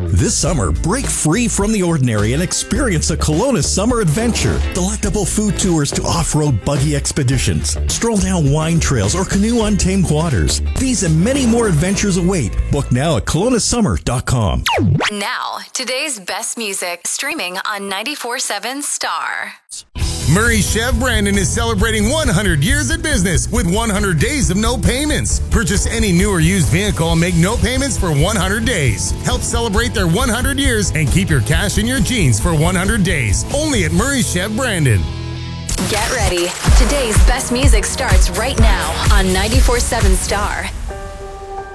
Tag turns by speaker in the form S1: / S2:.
S1: This summer, break free from the ordinary and experience a Kelowna summer adventure. Delectable food tours to off-road buggy expeditions, stroll down wine trails, or canoe untamed waters. These and many more adventures await. Book now at KelownaSummer.com.
S2: Now, today's best music, streaming on 94.7 Star.
S3: Murray Chev Brandon is celebrating 100 years in business with 100 days of no payments. Purchase any new or used vehicle and make no payments for 100 days. Help celebrate their 100 years and keep your cash in your jeans for 100 days. Only at Murray Chev Brandon.
S2: Get ready. Today's best music starts right now on 94.7 Star.